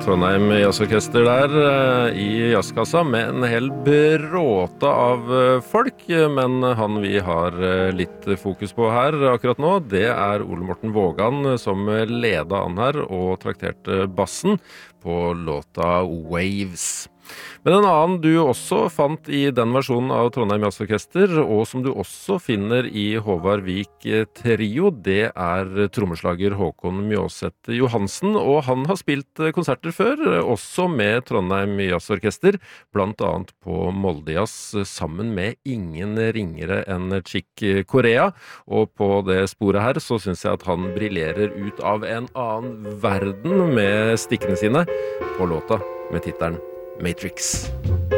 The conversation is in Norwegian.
Trondheim Jazzorkester der i jazzkassa med en hel bråte av folk, men han vi har litt fokus på her akkurat nå, det er Ole Morten Vågan som ledet an her og trakterte bassen på låta Waves. Men en annen du også fant i den versjonen av Trondheim Jazzorkester, og som du også finner i Håvard Vik Trio, det er trommeslager Håkon Mjåseth Johansen, og han har spilt konserter før, også med Trondheim Jazzorkester, blant annet på Molde Jazz, sammen med ingen ringere enn Chick Corea, og på det sporet her så synes jeg at han brillerer ut av en annen verden med stikkene sine på låta med tittelen Matrix.